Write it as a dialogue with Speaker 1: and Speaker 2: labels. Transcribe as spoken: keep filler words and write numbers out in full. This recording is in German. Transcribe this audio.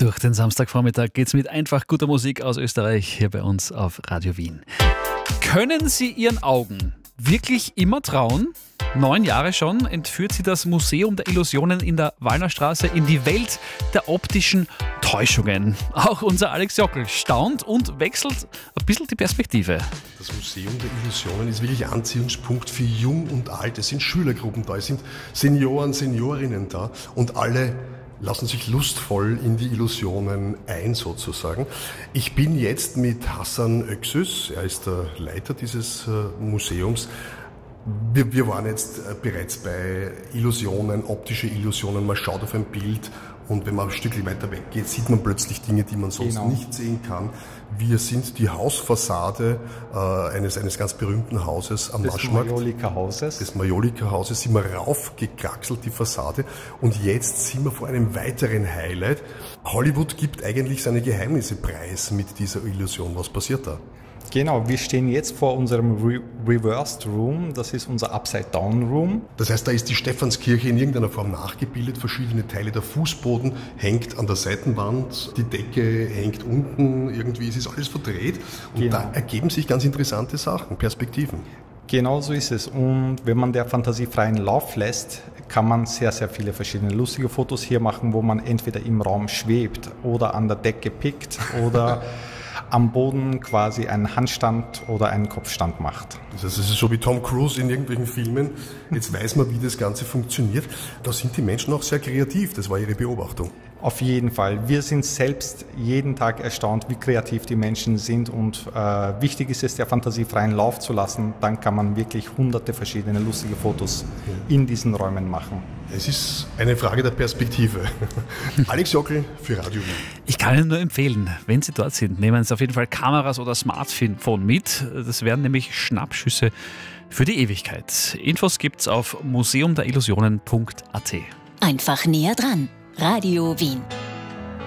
Speaker 1: Durch den Samstagvormittag geht's mit einfach guter Musik aus Österreich hier bei uns auf Radio Wien. Können Sie Ihren Augen wirklich immer trauen? Neun Jahre schon entführt sie das Museum der Illusionen in der Wallnerstraße in die Welt der optischen Täuschungen. Auch unser Alex Jockel staunt und wechselt ein bisschen die Perspektive.
Speaker 2: Das Museum der Illusionen ist wirklich Anziehungspunkt für Jung und Alt. Es sind Schülergruppen da, es sind Senioren, Seniorinnen da und alle lassen sich lustvoll in die Illusionen ein sozusagen. Ich bin jetzt mit Hassan Öksüz, er ist der Leiter dieses Museums. Wir, wir waren jetzt bereits bei Illusionen, optische Illusionen. Man schaut auf ein Bild und wenn man ein Stückchen weiter weg geht, sieht man plötzlich Dinge, die man sonst genau. nicht sehen kann. Wir sind die Hausfassade äh, eines, eines ganz berühmten Hauses am
Speaker 3: des
Speaker 2: Naschmarkt.
Speaker 3: Majolika-Hauses.
Speaker 2: Des Majolika-Hauses sind wir raufgekraxelt, die Fassade. Und jetzt sind wir vor einem weiteren Highlight. Hollywood gibt eigentlich seine Geheimnisse preis mit dieser Illusion. Was passiert da?
Speaker 3: Genau, wir stehen jetzt vor unserem Re- Reversed Room, das ist unser Upside-Down Room.
Speaker 2: Das heißt, da ist die Stephanskirche in irgendeiner Form nachgebildet, verschiedene Teile, der Fußboden hängt an der Seitenwand, die Decke hängt unten, irgendwie es ist alles verdreht und genau. Da ergeben sich ganz interessante Sachen, Perspektiven.
Speaker 3: Genau so ist es und wenn man der Fantasie freien Lauf lässt, kann man sehr, sehr viele verschiedene lustige Fotos hier machen, wo man entweder im Raum schwebt oder an der Decke pickt oder am Boden quasi einen Handstand oder einen Kopfstand macht.
Speaker 2: Das heißt, es ist so wie Tom Cruise in irgendwelchen Filmen. Jetzt weiß man, wie das Ganze funktioniert. Da sind die Menschen auch sehr kreativ. Das war Ihre Beobachtung.
Speaker 3: Auf jeden Fall. Wir sind selbst jeden Tag erstaunt, wie kreativ die Menschen sind und äh, wichtig ist es, der Fantasie freien Lauf zu lassen. Dann kann man wirklich hunderte verschiedene lustige Fotos in diesen Räumen machen.
Speaker 2: Es ist eine Frage der Perspektive. Alex Jockel für Radio Wien.
Speaker 1: Ich kann Ihnen nur empfehlen, wenn Sie dort sind, nehmen Sie auf jeden Fall Kameras oder Smartphone mit. Das wären nämlich Schnappschüsse für die Ewigkeit. Infos gibt's auf museum der illusionen punkt a t.
Speaker 4: Einfach näher dran. Radio Wien.